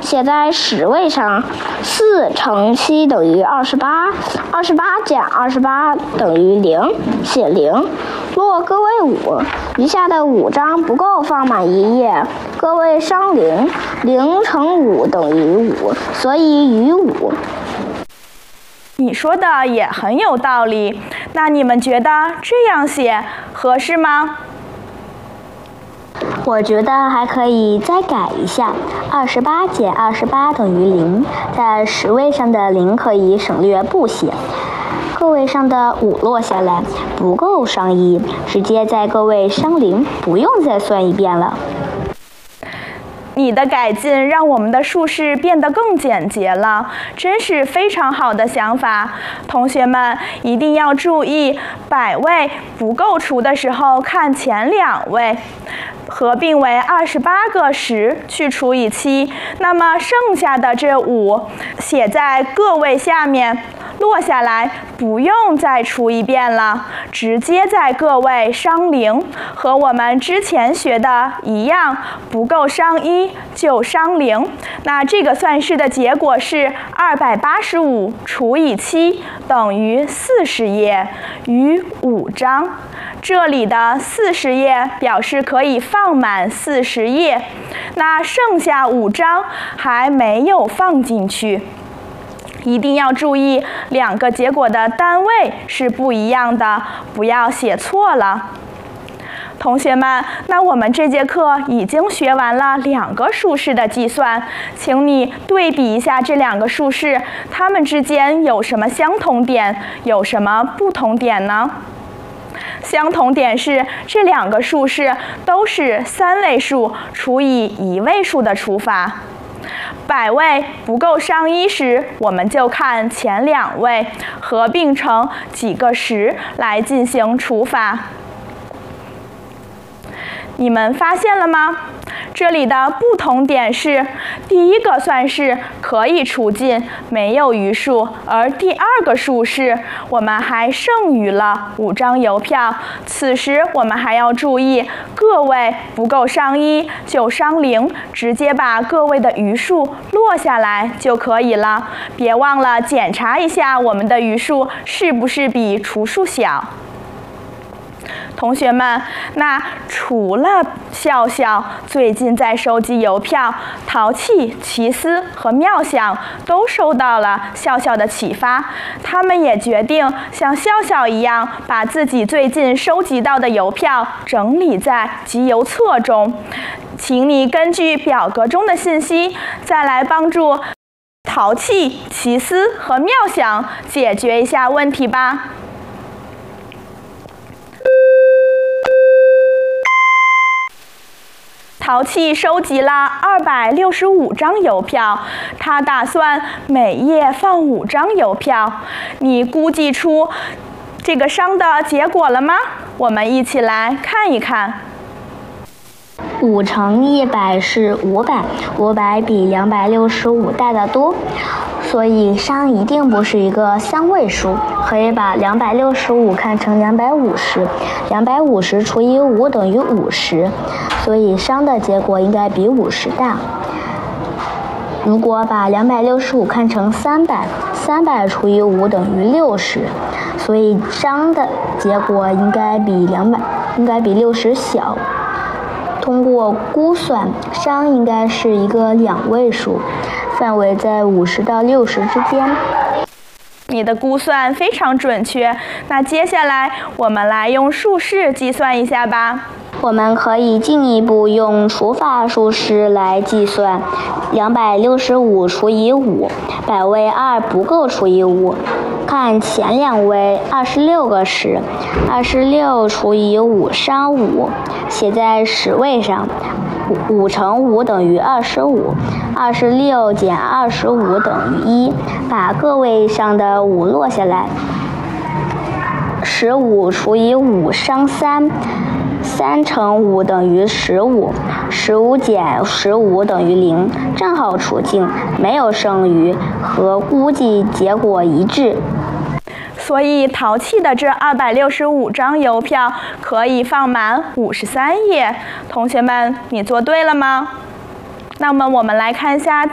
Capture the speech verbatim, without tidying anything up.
写在十位上。四乘七等于二十八，二十八减二十八等于零，写零。落个位五，余下的五张不够放满一页，个位商零，零乘五等于五，所以余五。 你说的也很有道理，那你们觉得这样写合适吗？ 我觉得还可以再改一下，二十八减二十八等于零，在十位上的零可以省略不写，个位上的五落下来不够商一，直接在个位商零，不用再算一遍了。 你的改进让我们的数式变得更简洁了，真是非常好的想法。同学们一定要注意，百位不够除的时候看前两位，合并为二十八个十去除以七，那么剩下的这五写在个位下面，落下来不用再除一遍了，直接在个位商零，和我们之前学的一样，不够商一就商零。那这个算式的结果是二百八十五除以七等于四十页，余五张。这里的四十页表示可以放满四十页，那剩下五张还没有放进去。一定要注意，两个结果的单位是不一样的，不要写错了。同学们，那我们这节课已经学完了两个数式的计算，请你对比一下这两个数式，它们之间有什么相同点，有什么不同点呢？相同点是这两个数式都是三位数除以一位数的除法。百位不够商一时，我们就看前两位，合并成几个十来进行除法。你们发现了吗？这里的不同点是，第一个算式可以除尽，没有余数，而第二个数是我们还剩余了五张邮票。此时我们还要注意，个位不够商一就商零，直接把个位的余数落下来就可以了。别忘了检查一下我们的余数是不是比除数小。同学们，那除了笑笑最近在收集邮票，淘气、奇思和妙想都受到了笑笑的启发，他们也决定像笑笑一样，把自己最近收集到的邮票整理在集邮册中。请你根据表格中的信息，再来帮助淘气、奇思和妙想解决一下问题吧。淘气收集了二百六十五张邮票，他打算每页放五张邮票。你估计出这个商的结果了吗？我们一起来看一看。 五乘一百是五百，五百比两百六十五大得多，所以商一定不是一个三位数。可以把两百六十五看成两百五十，两百五十除以五等于五十，所以商的结果应该比五十大。如果把两百六十五看成三百，三百除以五等于六十，所以商的结果应该比两百应该比六十小。通过估算，商应该是一个两位数，范围在五十到六十之间。 你的估算非常准确，那接下来我们来用数式计算一下吧。 我们可以进一步用除法数式来计算，两百六十五除以五，百位二不够除以五，看前两位二十六个十，二十六除以五商五，写在十位上，五乘五等于二十五，二十六减二十五等于一，把个位上的五落下来，十五除以五商三，三乘五等于十五，十五减十五等于零，正好除尽，没有剩余，和估计结果一致。 所以淘气的这二百六十五张邮票可以放满五十三页。同学们，你做对了吗？那么我们来看一下